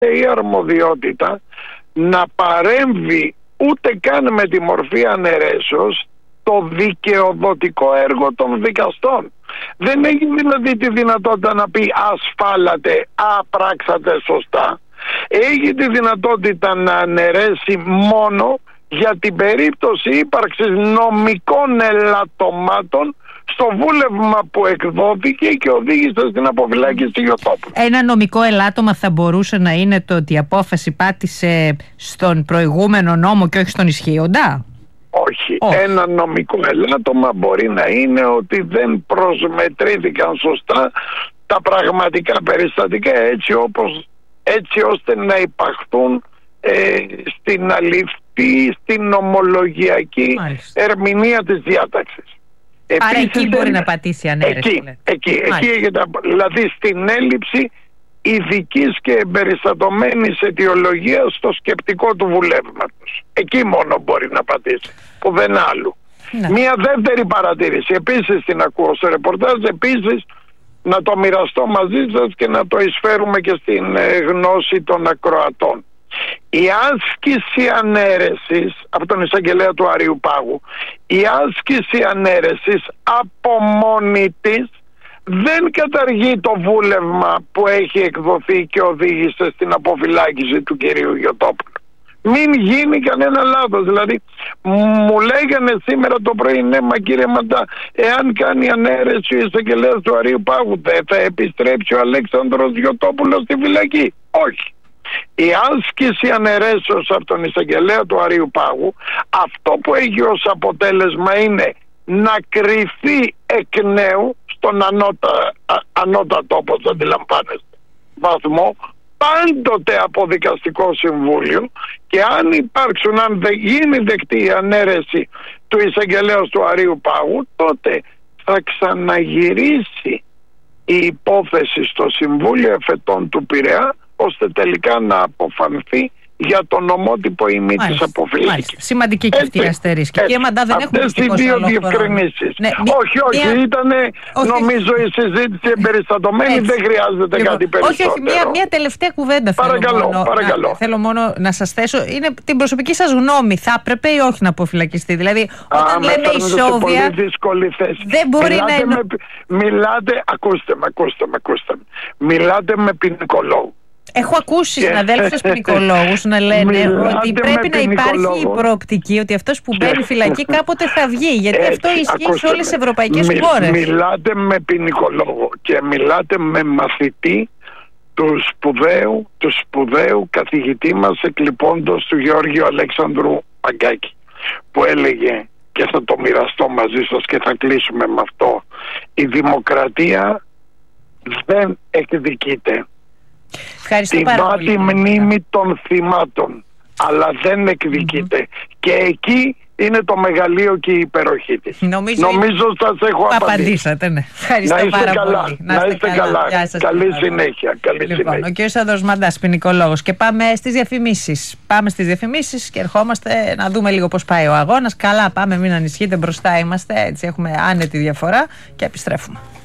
η αρμοδιότητα να παρέμβει ούτε καν με τη μορφή αναιρέσεως το δικαιοδοτικό έργο των δικαστών. Δεν έχει δηλαδή τη δυνατότητα να πει ασφάλατε, πράξατε σωστά. Έχει τη δυνατότητα να αναιρέσει μόνο για την περίπτωση ύπαρξης νομικών ελαττωμάτων στο βούλευμα που εκδόθηκε και οδήγησε στην αποφυλάκηση Γιωτόπουλου. Ένα νομικό ελάττωμα θα μπορούσε να είναι το ότι η απόφαση πάτησε στον προηγούμενο νόμο και όχι στον ισχύοντα? Όχι. Ένα νομικό ελάττωμα μπορεί να είναι ότι δεν προσμετρήθηκαν σωστά τα πραγματικά περιστατικά έτσι ώστε να υπαχθούν στην αληθή, στην ομολογιακή ερμηνεία της διάταξης. Άρα εκεί μπορεί να πατήσει ανέρεση. Εκεί έχετε, δηλαδή στην έλλειψη ειδικής και εμπεριστατωμένης αιτιολογίας στο σκεπτικό του βουλεύματος. Εκεί μόνο μπορεί να πατήσει, που δεν άλλου. Ναι. Μία δεύτερη παρατήρηση, επίσης την ακούω στο ρεπορτάζ, επίσης να το μοιραστώ μαζί σας και να το εισφέρουμε και στην γνώση των ακροατών. Η άσκηση ανέρεσης από τον εισαγγελέα του Αρείου Πάγου, η άσκηση ανέρεσης από μόνη της δεν καταργεί το βούλευμα που έχει εκδοθεί και οδήγησε στην αποφυλάκηση του κυρίου Γιωτόπουλου. Μην γίνει κανένα λάθος. Δηλαδή μου λέγανε σήμερα το πρωί, ναι μα κύριε Μαντά, εάν κάνει ανέρεση ο εισαγγελέας του Αρείου Πάγου δεν θα επιστρέψει ο Αλέξανδρος Γιωτόπουλος στη φυλακή? Όχι. Η άσκηση αναιρέσεως από τον εισαγγελέα του Αρείου Πάγου, αυτό που έχει ως αποτέλεσμα είναι να κρυφθεί εκ νέου στον ανώτατο, όπως αντιλαμβάνεστε, βαθμό, πάντοτε από δικαστικό συμβούλιο, και αν υπάρξουν, αν γίνει δεκτή η ανέρεση του εισαγγελέως του Αρείου Πάγου, τότε θα ξαναγυρίσει η υπόθεση στο Συμβούλιο Εφετών του Πειραιά, ώστε τελικά να αποφανθεί για τον νομότυπο ημί της αποφυλάκης. Σημαντική και αυτή η αστερίσκη. Αυτές οι δύο διευκρινήσεις. Ναι, όχι, ήταν νομίζω η συζήτηση εμπεριστατωμένη, δεν χρειάζεται κάτι περισσότερο. Όχι, μια τελευταία κουβέντα παρακαλώ. Θέλω μόνο να σας θέσω, είναι την προσωπική σας γνώμη. Θα έπρεπε ή όχι να αποφυλακιστεί? Δηλαδή, όταν λέμε ισόβια, δεν μπορεί να είναι... Ακούστε με. Μιλάτε με ποινικολόγο. Έχω ακούσει συναδέλφους ποινικολόγους να λένε ότι πρέπει να υπάρχει η προοπτική ότι αυτός που μπαίνει φυλακή κάποτε θα βγει, γιατί αυτό ισχύει σε όλες τις ευρωπαϊκές χώρες. Μιλάτε με ποινικολόγο και μιλάτε με μαθητή του σπουδαίου καθηγητή μας εκλειπώντος του Γεώργιου Αλέξανδρου Παγκάκη, που έλεγε, και θα το μοιραστώ μαζί σας και θα κλείσουμε με αυτό, η δημοκρατία δεν εκδικείται. Τη βάτη μνήμη των θυμάτων, αλλά δεν εκδικείται. Και εκεί είναι το μεγαλείο και η υπεροχή της. Νομίζω σας έχω απαντήσατε, ναι. Ευχαριστώ πάρα πολύ. Να είστε καλά. Καλή συνέχεια. Ο κ. Σάνδρος Μαντάς, ποινικολόγος. Και πάμε στις διαφημίσεις. Και ερχόμαστε να δούμε λίγο πώς πάει ο αγώνας. Καλά πάμε, μην ανησυχείτε, μπροστά είμαστε. Έτσι έχουμε άνετη διαφορά και επιστρέφουμε.